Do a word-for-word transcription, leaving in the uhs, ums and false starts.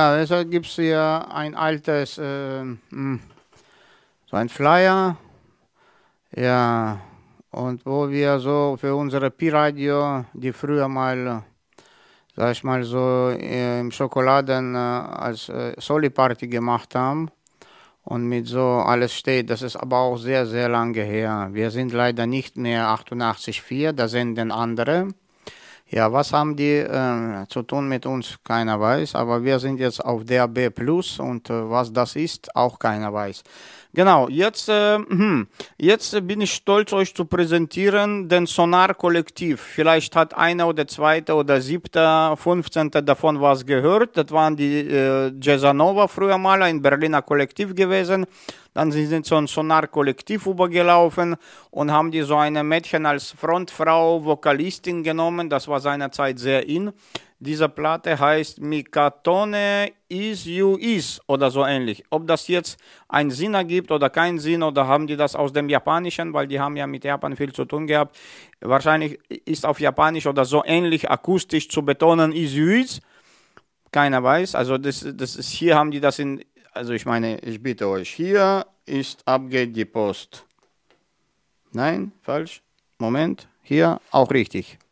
Ja, deshalb gibt es hier ein altes, äh, hm, so ein Flyer, ja, und wo wir so für unsere Pi-Radio, die früher mal, sag ich mal so, äh, im Schokoladen äh, als äh, Soli-Party gemacht haben und mit so alles steht, das ist aber auch sehr, sehr lange her. Wir sind leider nicht mehr achtundachtzig Komma vier, da sind denn andere. Ja, was haben die äh, zu tun mit uns? Keiner weiß, aber wir sind jetzt auf D A B Plus und äh, was das ist, auch keiner weiß. Genau, jetzt, äh, hm, jetzt äh, bin ich stolz, euch zu präsentieren, den Sonar-Kollektiv. Vielleicht hat einer oder zweiter oder siebter, fünfzehnter davon was gehört. Das waren die äh, Jazzanova früher mal, ein Berliner Kollektiv gewesen. Dann sind sie so ein Sonar-Kollektiv übergelaufen und haben die so eine Mädchen als Frontfrau, Vokalistin genommen. Das war seinerzeit sehr in. Diese Platte heißt Mikatone Is You Is oder so ähnlich. Ob das jetzt einen Sinn ergibt oder keinen Sinn, oder haben die das aus dem Japanischen, weil die haben ja mit Japan viel zu tun gehabt. Wahrscheinlich ist auf Japanisch oder so ähnlich akustisch zu betonen Is You Is. Keiner weiß. Also das, das ist, hier haben die das in, also ich meine, ich bitte euch, hier ist ab geht die Post. Nein, falsch. Moment, hier auch richtig.